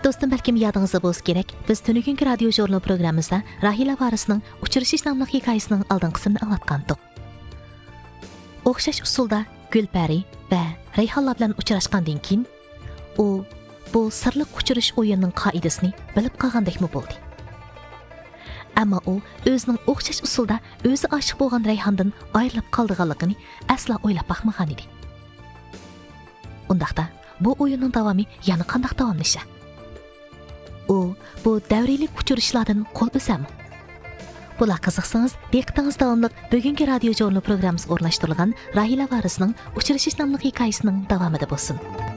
Dostum, balkim yadingizda bo'lsa kerak, biz tunugungi radio jurnal programmamizda Rahila Varisning Uchrashish nomli hikoyasining oldingi qismini anglatgandik. O'xshash usulda Gulpari va Rayhonlar bilan uchrashgandan keyin u bu sirli uchirish o'yinining qoidasini bilib qolgandekmi bo'ldi. Ammo u o'zining o'xshash usulda o'zi oshiq bo'lgan Rayhondan ayrilib qolganligini asla o'ylab baxmagan edi. Undaqda bu o'yinning davomi yana qanday davomlashadi? U bu davriylik uchirishlardan qo'l o'sami? Bular qiziqsangiz, diqqatingiz davomli bugungi radio jurnal programmasiga o'rnashtirilgan Rahila Varisning Uchrashish nomli hikoyasining davomida bo'lsin.